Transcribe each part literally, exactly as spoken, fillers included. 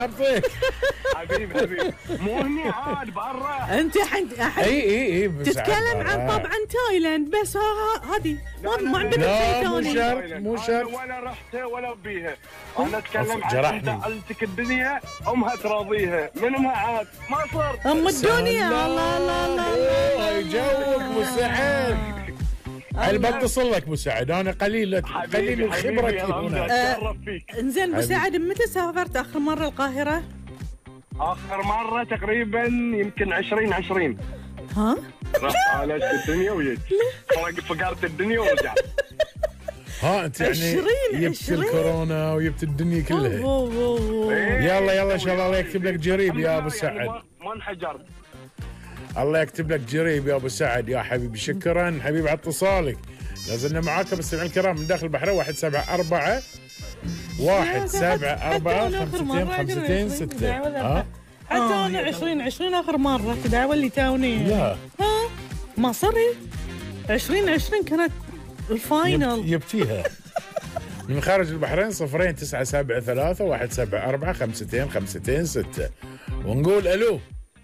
عارفك حبيبي حبيبي مو هني عاد برا. انت الحين اي اي اي تتكلم عن طبعا تايلاند بس هذه ما عندك لا شيء مو ثاني. شرط مو شرط. ولا رحتها ولا بيها. انا اتكلم عن جرحني. انت قلتك الدنيا امها تراضيها، من امها عاد ما صار. ام الدنيا. الله الله الله الله جوك ابو سعد. هل بتصل لك ابو سعد؟ انا قليل قليل الخبره هنا. اتشرف فيك. انزين ابو سعد متى سافرت اخر مره القاهره؟ اخر مره تقريبا يمكن عشرين عشرين. ها؟ رحت عالجت الدنيا وجيت. فقرت الدنيا ورجعت. ها انت يعني عشرين جبت عشرين الكورونا وجبت الدنيا كلها. أوه أوه أوه. يلا يلا ان شاء الله الله يكتب لك جريب يا ابو يعني سعد. ما ما انحجرت. الله يكتب لك جريب يا ابو سعد يا حبيبي. شكرا حبيبي على اتصالك. لازلنا معاكم مستمعين الكرام من داخل البحرين. واحد سبعة أربعة واحد سبعة أربعة خمستين خمستين ستة. ها؟ حتى انا عشرين عشرين اخر مره تدعوا اللي تاوني. لا ها ما صري عشرين عشرين كانت الفاينل. يبتيها من خارج البحرين صفرين تسعة سبعة ثلاثة واحد سبعة أربعة خمستين خمستين ستة. ونقول ألو.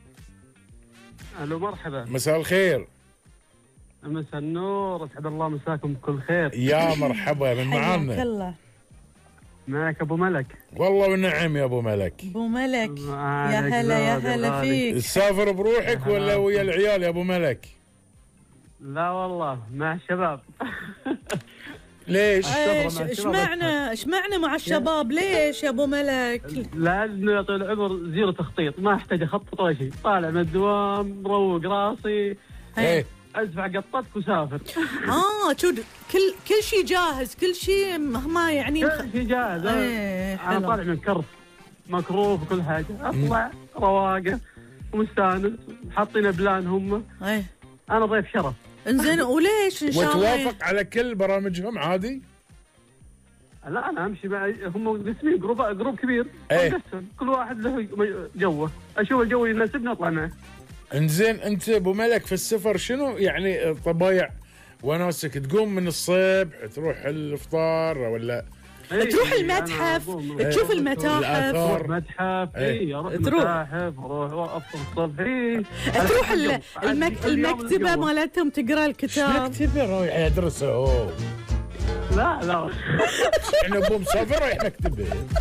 الو مرحبا. مساء الخير. مساء النور، اسعد الله مساكم بكل خير. يا مرحبا من حياك معانا. الله. معك ابو ملك. والله والنعم يا ابو ملك. ابو ملك يا معاك هلا يا زاد هلا الغالي. فيك. تسافر بروحك ولا ويا العيال يا ابو ملك؟ لا والله مع الشباب. ليش؟ ايش مع ايش الشباب معنى ايش معنى مع الشباب ليش يا ابو ملك؟ لانه يا طويل العمر زيرو تخطيط، ما احتاج اخطط ولا شيء، طالع من الدوام مروق راسي ايه ادفع قطتك وسافر. اه شو كل كل شيء جاهز كل شيء ما يعني كل شيء جاهز. ايه انا حلو. طالع من كرف مكروف وكل حاجه، اطلع رواقه ومستانس، حاطين بلان هم. ايه انا ضيف شرف. انزين وليش ان شاء الله؟ وتوافق على كل برامجهم عادي؟ لا انا امشي مع هم مقسمين جروب جروب كبير. ايه. نقسم كل واحد له جوه، اشوف الجو يناسبني اطلع معه. انزين انت ابو ملك في السفر شنو يعني طبايع وناسك؟ تقوم من الصبح تروح الافطار ولا إيه تروح إيه المتحف أنا تشوف أقوم. المتاحف الآثار. اروح متحف. اي اروح تروح. متاحف، اروح افطر الصبح. اي تروح ال- المك... المكتبه مالتهم تقرا الكتاب. مكتبه رايح يدرسه هو؟ لا لا يعني ابو مسافر رايح مكتبه.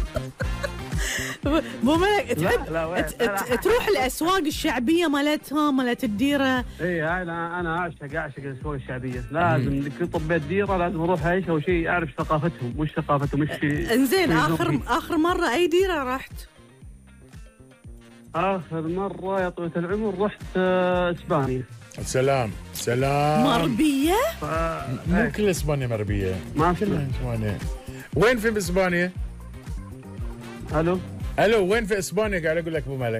ابو ملك لا تحب لا وين؟ ت- ت- تروح الاسواق الشعبيه مالتهم مالت الديره. اي انا انا اعشق اعشق الاسواق الشعبيه، لازم كل طبيت ديره لازم اروح اعيش اول شيء اعرف ثقافتهم، وش ثقافتهم وش في. انزين وش اخر ذوقهم. اخر مره اي ديره رحت؟ اخر مره يا طويله العمر رحت آه، اسبانيا. سلام سلام. مربيه؟ ف... مو إيه. كل اسبانيا مربيه. ما في. كلها اسبانيا. وين في اسبانيا؟ الو الو وين في اسبانيا؟ قاعد اقول لك ابو ملك.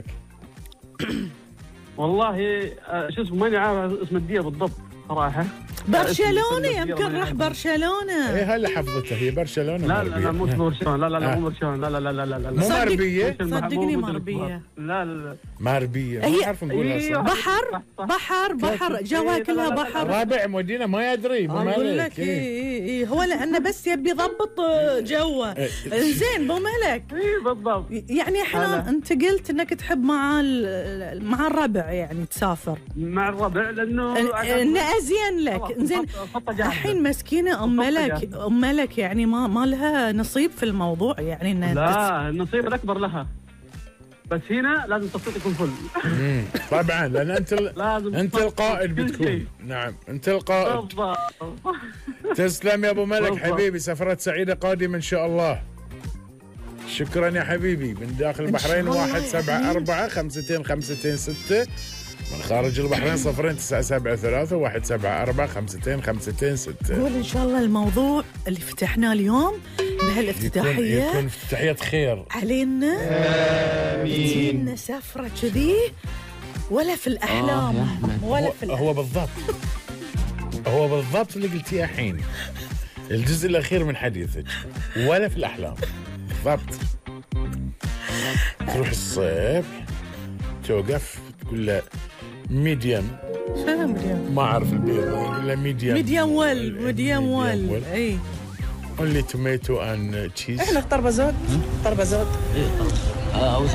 والله آه، شو اسمه ماني عارف اسم الديره بالضبط صراحه. برشلونه اسم- يمكن اسم- راح برشلونه. ايه هلا حفظتها هي برشلونه. لا لا لا مو مربية. برشلونه. لا لا لا آه. مو برشلونه. لا لا لا لا لا مو لا مربيه. مش المح- صدقني مو- مو- مربية. لا لا لا مربيه هي- ما اعرف نقولها أيوه. صح. بحر صح، صح. بحر بحر جوها إيه، كلها لا، لا، لا، بحر. رابع مدينه ما يدري ابو اقول ملك. لك اي اي اي هو لانه بس يبي يضبط جوه. زين ابو ملك اي بالضبط. يعني احنا هلا. انت قلت انك تحب مع ال- مع الربع يعني تسافر مع الربع لانه انه ازين لك. خلاص، زين خط- خطة جاهزة. الحين مسكينه ام خطة ملك جاهزة. ام ملك يعني ما ما لها نصيب في الموضوع يعني انها تس- لا النصيب الاكبر لها، بس هنا لازم التخطيط يكون فل. مم. طبعا لان انت ال... لازم انت تخطط القائد كل بتكون. شيء. نعم انت القائد. بالضبط. تسلم يا ابو ملك بالضبط. حبيبي. سفرات سعيده قادمه ان شاء الله. شكرا يا حبيبي. من داخل البحرين الله واحد يا سبعة حبيبي. أربعة خمستين خمستين ستة. من خارج البحرين صفرين تسعة سبعة ثلاثة واحد سبعة أربعة خمستين خمستين ستة. قول ان شاء الله الموضوع اللي فتحناه اليوم يكون بهالافتتاحيه يكون افتتاحية خير. علينا تجينا سفره كذي ولا في الاحلام ولا في هو, الأحلام. هو بالضبط هو بالضبط اللي قلتيه الحين الجزء الاخير من حديثك. ولا في الاحلام بالضبط. تروح الصبح توقف تقول له ميديم. شنو مديم؟ ما اعرف البيض يقول له ميديم. ميديم ويل ميديم ويل اي only tomato and cheese. احنا في طربزوت طربزوت آه،